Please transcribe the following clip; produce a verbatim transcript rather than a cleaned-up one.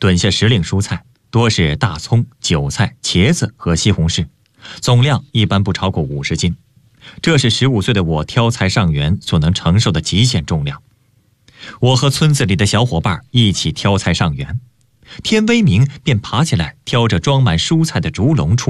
囤下时令蔬菜，多是大葱、韭菜、茄子和西红柿，总量一般不超过五十斤。这是十五岁的我挑菜上园所能承受的极限重量。我和村子里的小伙伴一起挑菜上园，天微明便爬起来挑着装满蔬菜的竹笼出